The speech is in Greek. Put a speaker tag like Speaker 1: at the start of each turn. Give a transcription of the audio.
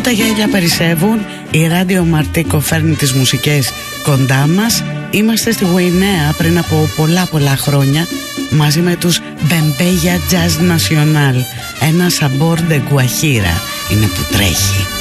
Speaker 1: τα γέλια περισσεύουν. Η Ράντιο Μαρτίκο φέρνει τις μουσικές κοντά μας. Είμαστε στη Γουινέα πριν από πολλά χρόνια μαζί με τους Μπεμπέγια Jazz Nacional. Ένα Sabor de Guajira είναι που τρέχει.